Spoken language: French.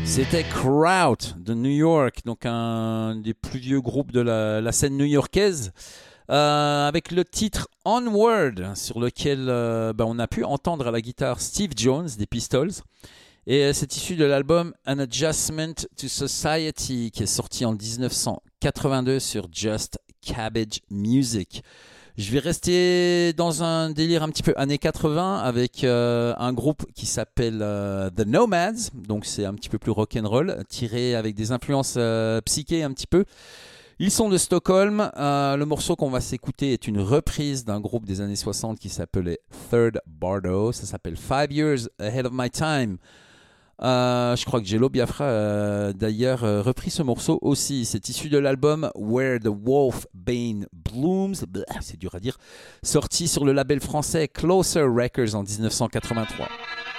C'était Kraut de New York, donc un des plus vieux groupes de la scène new-yorkaise, avec le titre Onward, sur lequel on a pu entendre à la guitare Steve Jones des Pistols. Et c'est issu de l'album An Adjustment to Society, qui est sorti en 1982 sur Just Cabbage Music. Je vais rester dans un délire un petit peu années 80 avec un groupe qui s'appelle The Nomads, donc c'est un petit peu plus rock'n'roll, tiré avec des influences psyché un petit peu. Ils sont de Stockholm. Le morceau qu'on va s'écouter est une reprise d'un groupe des années 60 qui s'appelait Third Bardo. Ça s'appelle 5 Years Ahead of My Time. Je crois que Jello Biafra d'ailleurs repris ce morceau aussi. C'est issu de l'album Where the Wolf Bane Blooms, c'est dur à dire, sorti sur le label français Closer Records en 1983.